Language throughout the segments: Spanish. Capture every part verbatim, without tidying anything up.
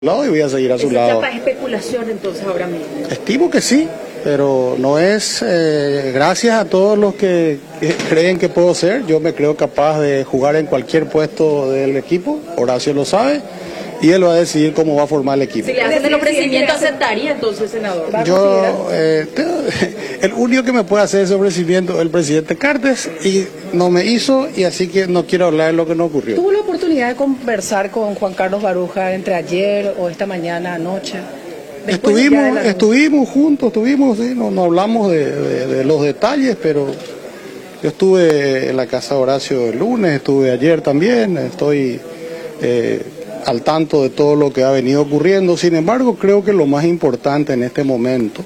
lado y voy a seguir a su lado. ¿Esa chapa es especulación entonces ahora mismo? Estimo que sí, pero no es eh, gracias a todos los que, que creen que puedo ser. Yo me creo capaz de jugar en cualquier puesto del equipo, Horacio lo sabe, y él va a decidir cómo va a formar el equipo. Si le hacen el ofrecimiento, ¿aceptaría entonces, senador? Yo, eh, el único que me puede hacer ese ofrecimiento es el presidente Cartes, y no me hizo, y así que no quiero hablar de lo que no ocurrió. ¿Tuvo la oportunidad de conversar con Juan Carlos Baruja entre ayer o esta mañana, anoche? Estuvimos, de estuvimos juntos, estuvimos, sí, no, no hablamos de, de, de los detalles, pero yo estuve en la casa de Horacio el lunes, estuve ayer también, estoy eh, al tanto de todo lo que ha venido ocurriendo. Sin embargo, creo que lo más importante en este momento,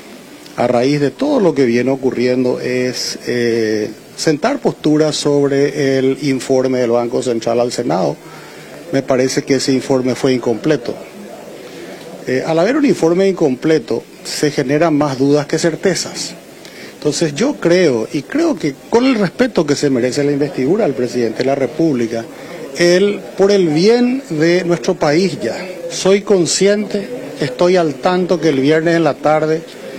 a raíz de todo lo que viene ocurriendo, es eh, sentar posturas sobre el informe del Banco Central al Senado. Me parece que ese informe fue incompleto. Eh, al haber un informe incompleto, se generan más dudas que certezas. Entonces yo creo, y creo que con el respeto que se merece la investidura del presidente de la República, él, por el bien de nuestro país ya, soy consciente, estoy al tanto que el viernes en la tarde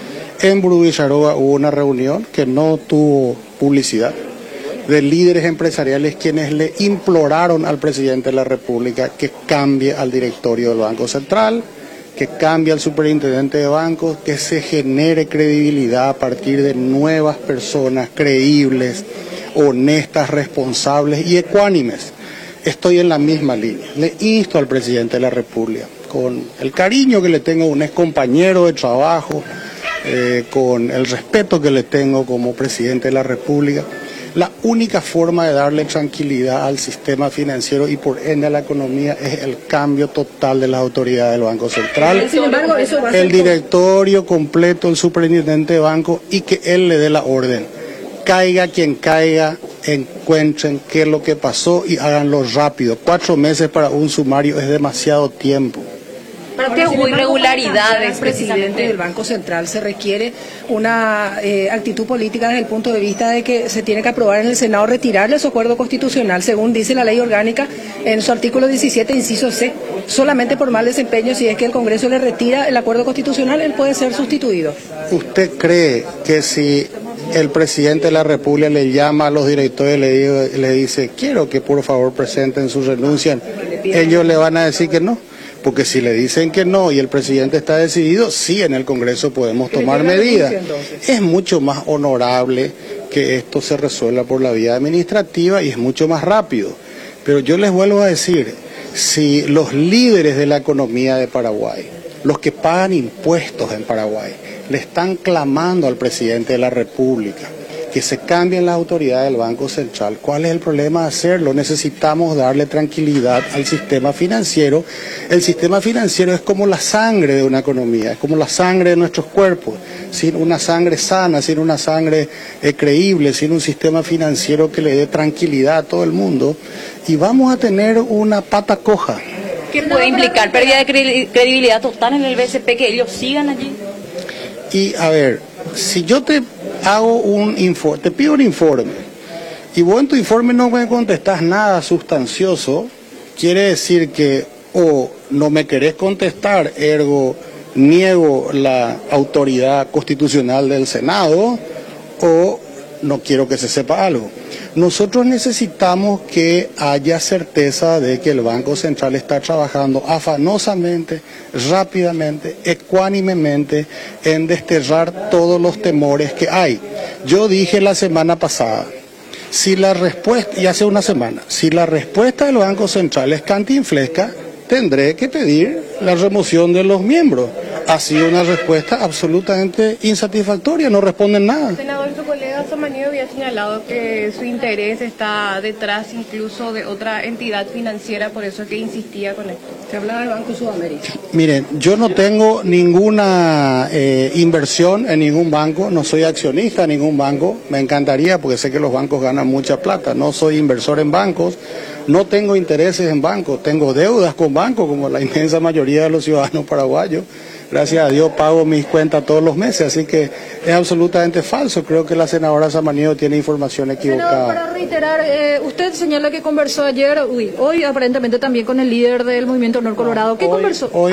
en Burubisharoa hubo una reunión que no tuvo publicidad, de líderes empresariales quienes le imploraron al presidente de la República que cambie al directorio del Banco Central, que cambie al superintendente de bancos, que se genere credibilidad a partir de nuevas personas creíbles, honestas, responsables y ecuánimes. Estoy en la misma línea. Le insto al presidente de la República, con el cariño que le tengo a un ex compañero de trabajo, eh, con el respeto que le tengo como presidente de la República, la única forma de darle tranquilidad al sistema financiero y por ende a la economía es el cambio total de las autoridades del Banco Central, Sin embargo, eso va a ser el directorio completo, el superintendente de banco, y que él le dé la orden. Caiga quien caiga, encuentren qué es lo que pasó y háganlo rápido. Cuatro meses para un sumario es demasiado tiempo. ¿Para qué hubo irregularidades, presidente precisamente? del Banco Central? Se requiere una eh, actitud política desde el punto de vista de que se tiene que aprobar en el Senado retirarle su acuerdo constitucional, según dice la ley orgánica en su artículo diecisiete, inciso C. Solamente por mal desempeño, si es que el Congreso le retira el acuerdo constitucional, él puede ser sustituido. ¿Usted cree que si el presidente de la República le llama a los directores y le, le dice, quiero que por favor presenten su renuncia, ellos le van a decir que no? Porque si le dicen que no y el presidente está decidido, sí, en el Congreso podemos tomar medidas. Es mucho más honorable que esto se resuelva por la vía administrativa y es mucho más rápido. Pero yo les vuelvo a decir, si los líderes de la economía de Paraguay, los que pagan impuestos en Paraguay, le están clamando al presidente de la República que se cambien las autoridades del Banco Central, ¿cuál es el problema de hacerlo? Necesitamos darle tranquilidad al sistema financiero. El sistema financiero es como la sangre de una economía, es como la sangre de nuestros cuerpos. Sin una sangre sana, sin una sangre eh, creíble, sin un sistema financiero que le dé tranquilidad a todo el mundo, y vamos a tener una pata coja. ¿Qué puede implicar? ¿Pérdida de credibilidad total en el B C P, que ellos sigan allí? Y a ver, si yo te hago un informe, te pido un informe, y vos en tu informe no me contestás nada sustancioso, quiere decir que o no me querés contestar, ergo niego la autoridad constitucional del Senado, o no quiero que se sepa algo. Nosotros necesitamos que haya certeza de que el Banco Central está trabajando afanosamente, rápidamente, ecuánimemente en desterrar todos los temores que hay. Yo dije la semana pasada, si la respuesta, y hace una semana, si la respuesta del Banco Central es cantinflesca, tendré que pedir la remoción de los miembros. Ha sido una respuesta absolutamente insatisfactoria, no responden nada. Senador, su colega Samaniego había señalado que su interés está detrás incluso de otra entidad financiera, por eso es que insistía con esto. Se hablaba del Banco Sudamérica. Miren, yo no tengo ninguna eh, inversión en ningún banco, no soy accionista en ningún banco, me encantaría porque sé que los bancos ganan mucha plata, no soy inversor en bancos, no tengo intereses en bancos, tengo deudas con bancos como la inmensa mayoría de los ciudadanos paraguayos. gracias a Dios pago mis cuentas todos los meses, así que es absolutamente falso. Creo que la senadora Samaniego tiene información equivocada. Senador, para reiterar, eh, usted señala que conversó ayer, uy, hoy aparentemente también con el líder del Movimiento Honor Colorado. ¿Qué Hoy- conversó? hoy